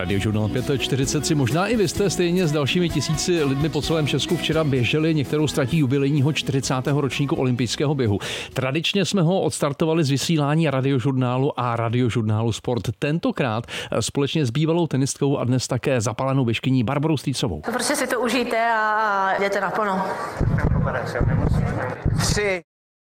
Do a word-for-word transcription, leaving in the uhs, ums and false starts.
Radiožurnál pět čtyřicet tři. Možná i vy jste stejně s dalšími tisíci lidmi po celém Česku včera běželi některou ztratí jubilejního čtyřicátého ročníku olympijského běhu. Tradičně jsme ho odstartovali z vysílání Radiožurnálu a Radiožurnálu Sport. Tentokrát společně s bývalou tenistkou a dnes také zapalenou běžkyní Barborou Strýcovou. Prostě si to užijte a jděte naplno. Tři,